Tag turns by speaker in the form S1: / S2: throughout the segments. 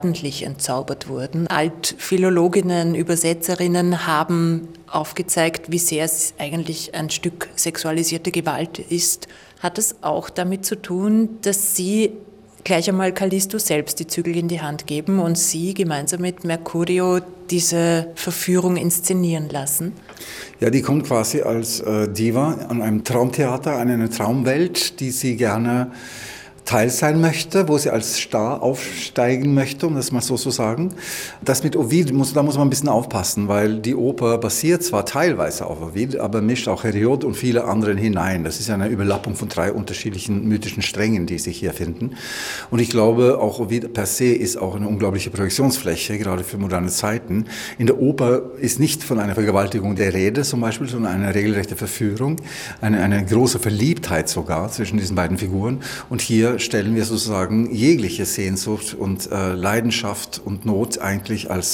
S1: ordentlich entzaubert wurden. Altphilologinnen, Übersetzerinnen haben aufgezeigt, wie sehr es eigentlich ein Stück sexualisierte Gewalt ist. Hat es auch damit zu tun, dass Sie gleich einmal Callisto selbst die Zügel in die Hand geben und Sie gemeinsam mit Mercurio diese Verführung inszenieren lassen?
S2: Ja, die kommt quasi als Diva an einem Traumtheater, an eine Traumwelt, die sie gerne Teil sein möchte, wo sie als Star aufsteigen möchte, um das mal so zu sagen. Das mit Ovid, da muss man ein bisschen aufpassen, weil die Oper basiert zwar teilweise auf Ovid, aber mischt auch Hesiod und viele anderen hinein. Das ist eine Überlappung von 3 unterschiedlichen mythischen Strängen, die sich hier finden. Und ich glaube, auch Ovid per se ist auch eine unglaubliche Projektionsfläche, gerade für moderne Zeiten. In der Oper ist nicht von einer Vergewaltigung der Rede zum Beispiel, sondern eine regelrechte Verführung, eine große Verliebtheit sogar zwischen diesen beiden Figuren. Und hier stellen wir sozusagen jegliche Sehnsucht und Leidenschaft und Not eigentlich als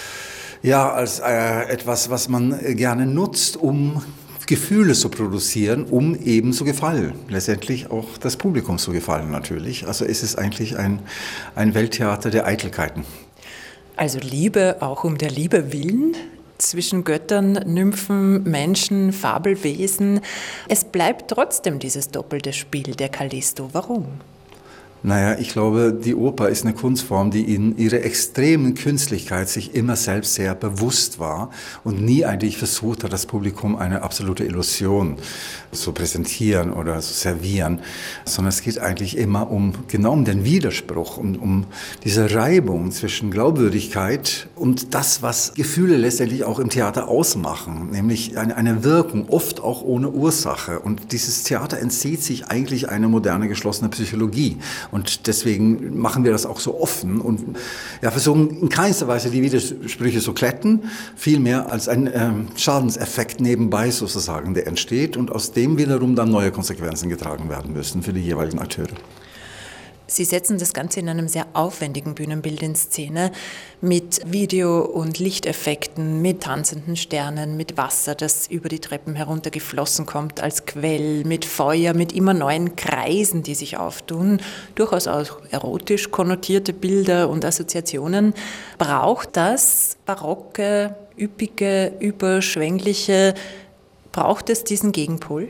S2: etwas, was man gerne nutzt, um Gefühle zu produzieren, um eben zu gefallen. Letztendlich auch das Publikum zu gefallen natürlich. Also es ist eigentlich ein Welttheater der Eitelkeiten.
S1: Also Liebe auch um der Liebe willen? Zwischen Göttern, Nymphen, Menschen, Fabelwesen. Es bleibt trotzdem dieses doppelte Spiel der Callisto. Warum?
S2: Naja, ich glaube, die Oper ist eine Kunstform, die in ihrer extremen Künstlichkeit sich immer selbst sehr bewusst war und nie eigentlich versucht hat, das Publikum eine absolute Illusion zu präsentieren oder zu servieren, sondern es geht eigentlich immer um den Widerspruch, um diese Reibung zwischen Glaubwürdigkeit und das, was Gefühle letztendlich auch im Theater ausmachen, nämlich eine Wirkung, oft auch ohne Ursache. Und dieses Theater entzieht sich eigentlich eine moderne geschlossene Psychologie. Und deswegen machen wir das auch so offen und versuchen in keinster Weise die Widersprüche zu glätten, vielmehr als ein Schadenseffekt nebenbei sozusagen, der entsteht und aus dem wiederum dann neue Konsequenzen getragen werden müssen für die jeweiligen Akteure.
S1: Sie setzen das Ganze in einem sehr aufwendigen Bühnenbild in Szene mit Video- und Lichteffekten, mit tanzenden Sternen, mit Wasser, das über die Treppen heruntergeflossen kommt als Quell, mit Feuer, mit immer neuen Kreisen, die sich auftun, durchaus auch erotisch konnotierte Bilder und Assoziationen. Braucht das barocke, üppige, überschwängliche, braucht es diesen Gegenpol?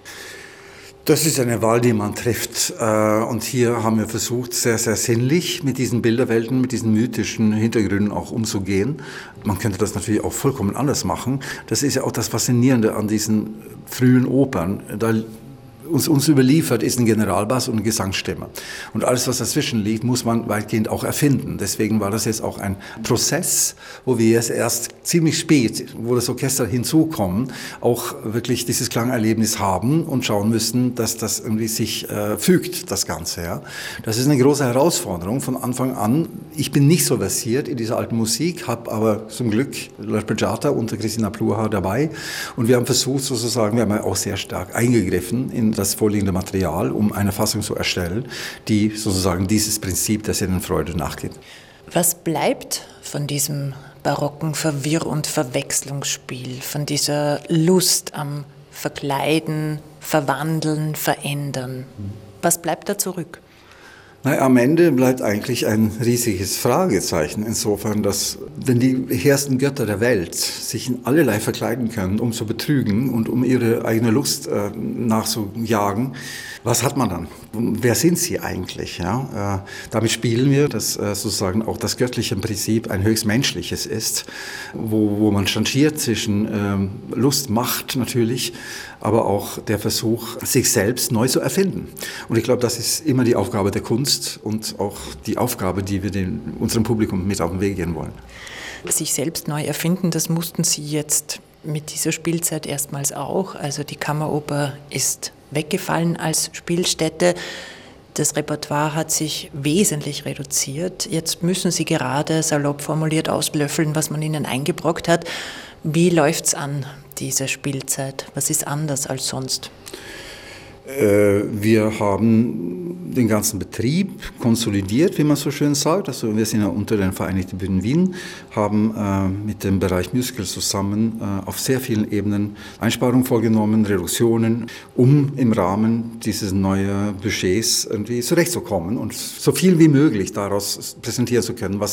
S2: Das ist eine Wahl, die man trifft. Und hier haben wir versucht, sehr, sehr sinnlich mit diesen Bilderwelten, mit diesen mythischen Hintergründen auch umzugehen. Man könnte das natürlich auch vollkommen anders machen. Das ist ja auch das Faszinierende an diesen frühen Opern. Uns überliefert ist ein Generalbass und eine Gesangsstimme. Und alles, was dazwischen liegt, muss man weitgehend auch erfinden. Deswegen war das jetzt auch ein Prozess, wo wir jetzt erst ziemlich spät, wo das Orchester hinzukommen, auch wirklich dieses Klangerlebnis haben und schauen müssen, dass das irgendwie sich fügt, das Ganze. Ja. Das ist eine große Herausforderung von Anfang an. Ich bin nicht so versiert in dieser alten Musik, habe aber zum Glück L'Arpeggiata unter Christina Pluhar dabei. Und wir haben versucht sozusagen, wir haben auch sehr stark eingegriffen in das vorliegende Material, um eine Fassung zu erstellen, die sozusagen dieses Prinzip der Sinnenfreude nachgeht.
S1: Was bleibt von diesem barocken Verwirr- und Verwechslungsspiel, von dieser Lust am Verkleiden, Verwandeln, Verändern? Was bleibt da zurück?
S2: Am Ende bleibt eigentlich ein riesiges Fragezeichen, insofern, dass wenn die hehrsten Götter der Welt sich in allerlei verkleiden können, um zu betrügen und um ihre eigene Lust nachzujagen, was hat man dann? Wer sind sie eigentlich? Ja? Damit spielen wir, dass sozusagen auch das göttliche Prinzip ein höchst menschliches ist, wo man changiert zwischen Lust, Macht natürlich, aber auch der Versuch, sich selbst neu zu erfinden. Und ich glaube, das ist immer die Aufgabe der Kunst und auch die Aufgabe, die wir unserem Publikum mit auf den Weg gehen wollen.
S1: Sich selbst neu erfinden, das mussten Sie jetzt mit dieser Spielzeit erstmals auch. Also die Kammeroper ist weggefallen als Spielstätte. Das Repertoire hat sich wesentlich reduziert. Jetzt müssen Sie gerade, salopp formuliert, auslöffeln, was man Ihnen eingebrockt hat. Wie läuft's an, diese Spielzeit? Was ist anders als sonst?
S2: Wir haben den ganzen Betrieb konsolidiert, wie man so schön sagt. Also wir sind ja unter den Vereinigten Bühnen Wien, haben mit dem Bereich Musical zusammen auf sehr vielen Ebenen Einsparungen vorgenommen, Reduktionen, um im Rahmen dieses neuen Budgets irgendwie zurechtzukommen und so viel wie möglich daraus präsentieren zu können, was